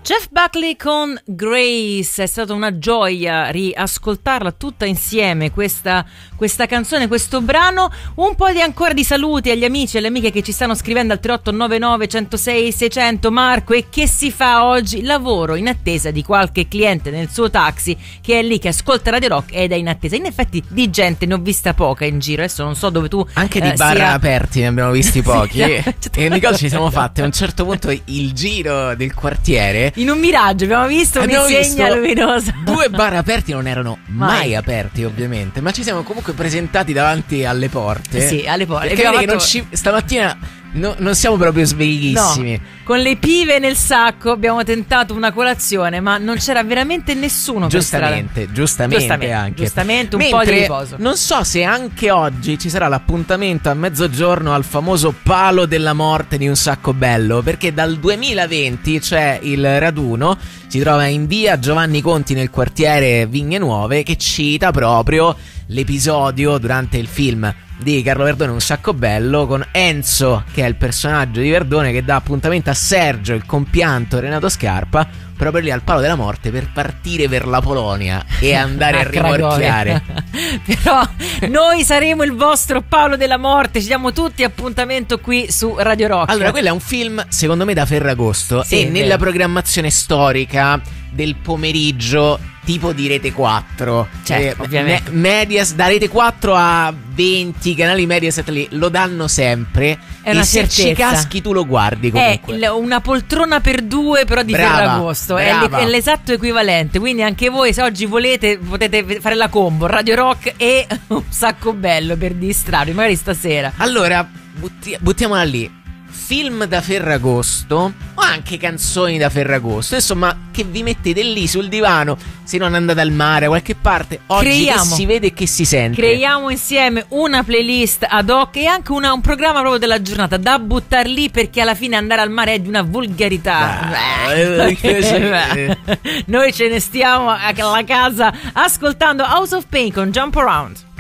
Jeff Buckley con Grace, è stata una gioia riascoltarla tutta insieme questa canzone, questo brano. Un po' ancora di saluti agli amici e alle amiche che ci stanno scrivendo al 3899 106 600. Marco, e che si fa oggi? Lavoro in attesa di qualche cliente nel suo taxi che è lì che ascolta Radio Rock ed è in attesa. In effetti di gente ne ho vista poca in giro, adesso non so dove tu anche di bar aperti ne abbiamo visti pochi e Nicole ci siamo fatti a un certo punto il giro del quartiere in un miraggio, abbiamo visto un'insegna luminosa. 2 bar aperti non erano mai aperti, ovviamente, ma ci siamo comunque presentati davanti alle porte. Sì, alle porte. Perché stamattina non siamo proprio sveglissimi. No, con le pive nel sacco abbiamo tentato una colazione, ma non c'era veramente nessuno. Giustamente un Mentre, po' di riposo. Non so se anche oggi ci sarà l'appuntamento a mezzogiorno al famoso Palo della Morte di Un Sacco Bello, perché dal 2020 c'è il raduno, si trova in via Giovanni Conti nel quartiere Vigne Nuove, che cita proprio l'episodio durante il film di Carlo Verdone Un Sacco Bello, con Enzo, che è il personaggio di Verdone, che dà appuntamento a Sergio, il compianto Renato Scarpa, proprio lì al Palo della Morte per partire per la Polonia e andare a rimorchiare. Però noi saremo il vostro Palo della Morte, ci diamo tutti appuntamento qui su Radio Rock. Allora, quello è un film secondo me da Ferragosto, sì, e nella programmazione storica del pomeriggio tipo di Rete 4, certo, ovviamente. Da Rete 4 a 20 canali Mediaset lì lo danno sempre. È una se certezza. Ci caschi tu lo guardi comunque. È una poltrona per 2 però di Ferragosto. È l'esatto equivalente. Quindi anche voi, se oggi volete, potete fare la combo Radio Rock e Un Sacco Bello per distrarvi, magari stasera. Allora buttiamola lì. Film da Ferragosto o anche canzoni da Ferragosto, insomma, che vi mettete lì sul divano, se non andate al mare, a qualche parte, oggi che si vede e che si sente. Creiamo insieme una playlist ad hoc e anche un programma proprio della giornata da buttar lì, perché alla fine andare al mare è di una volgarità. Noi ce ne stiamo alla casa ascoltando House of Pain con Jump Around.